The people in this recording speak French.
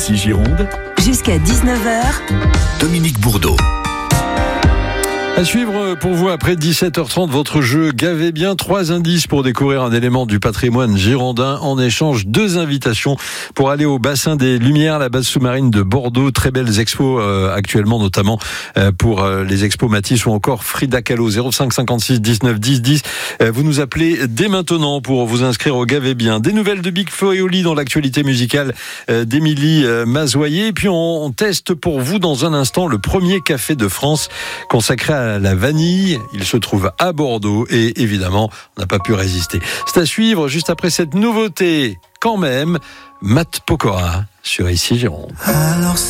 Ici Gironde, jusqu'à 19h, Dominique Bourdeau. À suivre pour vous après 17h30, votre jeu Gavez bien. 3 indices pour découvrir un élément du patrimoine girondin. En échange, 2 invitations pour aller au bassin des Lumières, la base sous-marine de Bordeaux. Très belles expos actuellement, notamment pour les expos Matisse ou encore Frida Kahlo. 05 56 19 10 10. Vous nous appelez dès maintenant pour vous inscrire au Gavez bien. Des nouvelles de Big Flo et Oli dans l'actualité musicale d'Émilie Mazoyer. Et puis on teste pour vous dans un instant le premier café de France consacré à la vanille. Il se trouve à Bordeaux et évidemment, on n'a pas pu résister. C'est à suivre juste après cette nouveauté quand même. Matt Pokora sur Ici Gironde.